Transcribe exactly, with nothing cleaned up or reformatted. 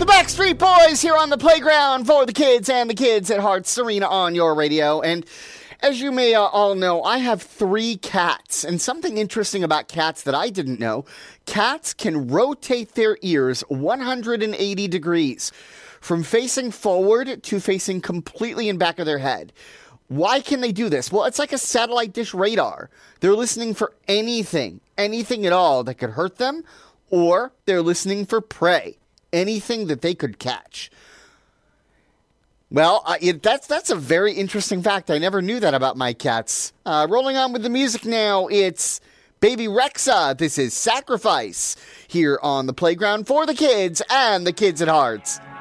The Backstreet Boys here on the playground for the kids and the kids at heart. Serena on your radio. And as you may uh, all know, I have three cats. And something interesting about cats that I didn't know, cats can rotate their ears one hundred eighty degrees from facing forward to facing completely in back of their head. Why can they do this? Well, it's like a satellite dish radar. They're listening for anything, anything at all that could hurt them, or they're listening for prey. Anything that they could catch. Well, uh, it, that's that's a very interesting fact. I never knew that about my cats. Uh, rolling on with the music now, it's Baby Rexha. This is Sacrifice here on the playground for the kids and the kids at heart.